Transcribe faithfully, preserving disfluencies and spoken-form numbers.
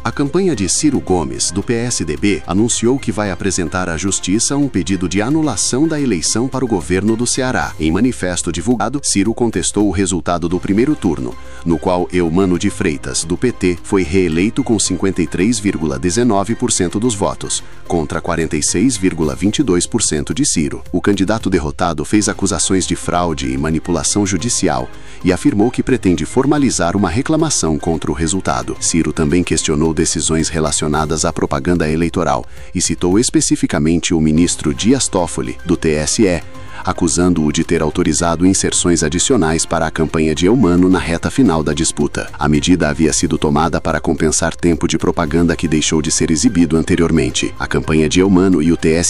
A campanha de Ciro Gomes, do P S D B, anunciou que vai apresentar à Justiça um pedido de anulação da eleição para o governo do Ceará. Em manifesto divulgado, Ciro contestou o resultado do primeiro turno, no qual Eumano de Freitas, do P T, foi reeleito com cinquenta e três vírgula dezenove por cento dos votos, contra quarenta e seis vírgula vinte e dois por cento de Ciro. O candidato derrotado fez acusações de fraude e manipulação judicial e afirmou que pretende formalizar uma reclamação contra o resultado. Ciro também questionou decisões relacionadas à propaganda eleitoral e citou especificamente o ministro Dias Toffoli, do T S E, acusando-o de ter autorizado inserções adicionais para a campanha de Eumano na reta final da disputa. A medida havia sido tomada para compensar tempo de propaganda que deixou de ser exibido anteriormente. A campanha de Eumano e o T S